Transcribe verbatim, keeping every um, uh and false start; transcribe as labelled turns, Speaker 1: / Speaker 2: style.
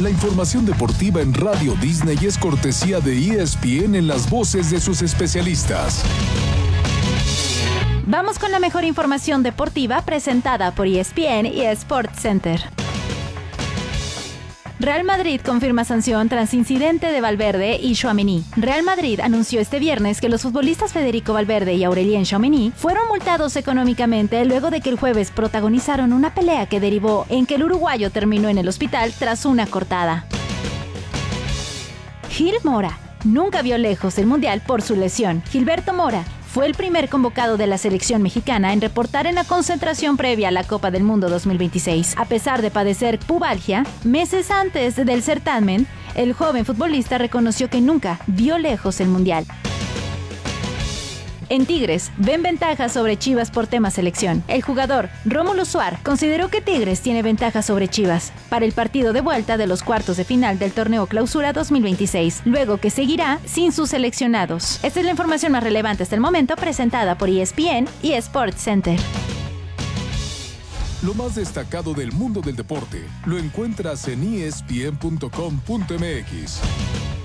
Speaker 1: La información deportiva en Radio Disney es cortesía de E S P N en las voces de sus especialistas.
Speaker 2: Vamos con la mejor información deportiva presentada por E S P N y Sports Center. Real Madrid confirma sanción tras incidente de Valverde y Tchouaméni. Real Madrid anunció este viernes que los futbolistas Federico Valverde y Aurelien Tchouaméni fueron multados económicamente luego de que el jueves protagonizaron una pelea que derivó en que el uruguayo terminó en el hospital tras una cortada. Gil Mora nunca vio lejos el Mundial por su lesión. Gilberto Mora fue el primer convocado de la selección mexicana en reportar en la concentración previa a la Copa del Mundo dos mil veintiséis. A pesar de padecer pubalgia, meses antes del certamen, el joven futbolista reconoció que nunca vio lejos el Mundial. En Tigres, ven ventaja sobre Chivas por tema selección. El jugador Rómulo Suar consideró que Tigres tiene ventaja sobre Chivas para el partido de vuelta de los cuartos de final del torneo Clausura dos mil veintiséis, luego que seguirá sin sus seleccionados. Esta es la información más relevante hasta el momento, presentada por E S P N y Sports Center.
Speaker 1: Lo más destacado del mundo del deporte lo encuentras en E S P N punto com punto M X.